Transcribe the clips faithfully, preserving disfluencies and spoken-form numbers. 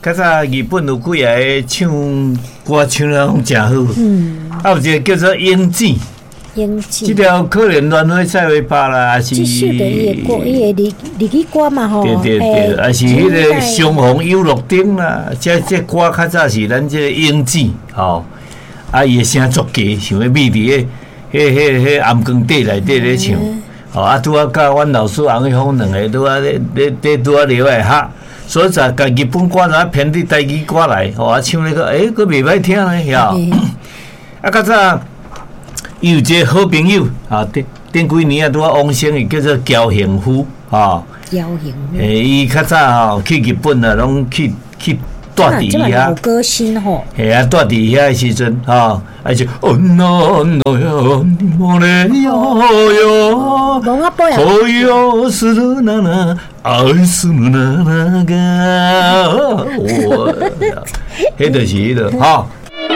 较早日本有几个唱歌唱得拢真好，嗯，啊有一个叫做英子。 英子， 这条可怜乱花菜花巴啦，还是？ 这首的伊个歌，伊个日日语歌嘛吼。 对对对，还是迄个相逢有路灯啦，这这歌较早是咱这英子吼，啊伊个声足低，想要秘伫迄迄迄迄暗光底内底咧唱，吼啊拄啊甲阮老师洪一峰两个拄啊咧咧咧拄啊聊来哈，所以就甲日本歌仔偏伫台语歌来，吼啊唱那个诶，佫袂歹听咧，晓？啊较早。有一个好朋友啊，顶顶几年啊，拄啊往生伊叫做焦幸夫啊。 焦幸夫。 诶，伊较早吼去日本啊，拢去去住伫遐。 老歌星吼。 系啊，住伫遐诶时阵吼，啊就哦那那呀，莫嘞哟哟。 龙阿伯呀。 哦哟，是那那，爱是那那个，我，迄就是迄个吼。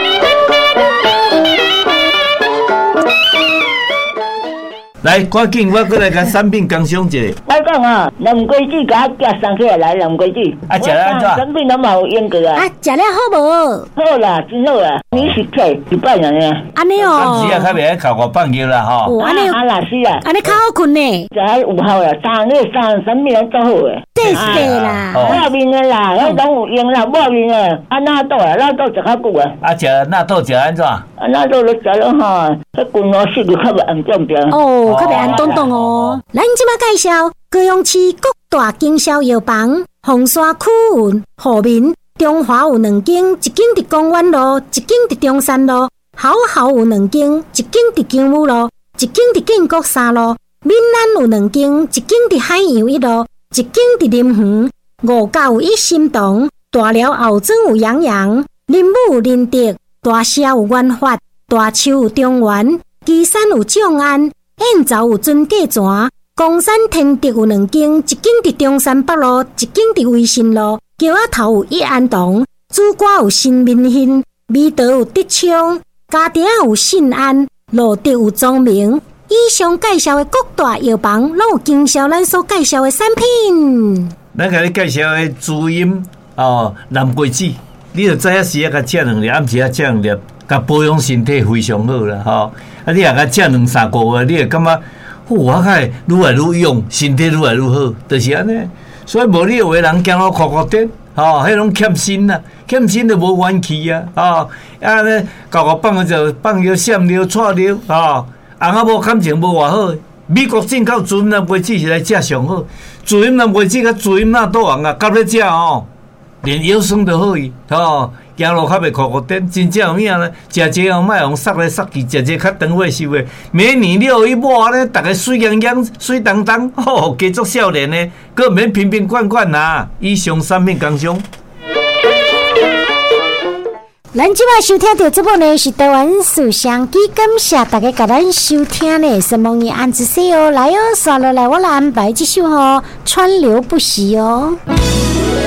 来，赶紧，我过来甲产品讲详一下。 我讲啊，南瓜子甲我夹送起来来南瓜子。 啊，食了安怎？ 产品拢嘛有用过啊。 啊，食了好无？ 好啦，真好啦。你是客一百人呢？ 安尼哦。 暂时啊，较袂爱靠我放尿啦吼。 哦，安尼啊啦是啊。 安尼较好困呢。 食啊有效啦，三那三产品拢做好诶。 对是啦。 抹面诶啦，迄拢有用啦，抹面诶。啊纳豆啊，纳豆食较久啊。 啊，食纳豆食安怎？啊纳豆你食了吼，迄滚哦色就较袂红中标。 哦，较袂红咚咚哦。咱即马介绍高雄市各大经销药房，凤山区运户民，中华有两间，一间伫公园路，一间伫中山路；好好有两间，一间伫金武路，一间伫建国三路；闽南有两间，一间伫海洋一路，一间伫林园。五甲有一心堂，大寮后庄有洋洋，林武有林德，大社有元发，大树有中原，旗山有众安。燕巢有尊价泉，公山天德有两间，一间伫中山北路，一间伫威信路。桥仔头有益安堂，主歌有新民兴，美德有德昌，家庭有信安，路德有庄明。以上介绍的各大药房，拢有经销咱所介绍的产品。 咱甲你介绍的滋阴哦，南瓜子，你就早时啊，甲食两粒，暗时啊食两粒，甲保养身体非常好啦，吼、哦。啊，你若甲食两三个月，你会感觉，哦，我开愈来愈勇，身体愈来愈好，就是安尼。所以无你有个人行路哭哭点，吼、哦，迄种欠薪啦，欠薪就无元气啊，吼、啊咧，搞个放就放尿、闪尿、错尿，吼、红仔某感情无偌好。美国进口滋阴南瓜子是来食上好，滋阴南瓜子甲滋阴纳豆黄啊，夹咧食哦，连腰酸都好伊，吼。行路较袂哭哭点，真正有影咧，食这哦，莫用塞来塞去，食这较长尾收诶。每年六一抹咧，逐个水洋洋、水当当，吼，加足少年诶，佫免瓶瓶罐罐啦。以上产品工商。 咱即摆收听到这部呢是台湾书香机，感谢大家甲咱收听呢，希望你安子说哦，来哦，刷落来我来安排这首吼，川流不息哦。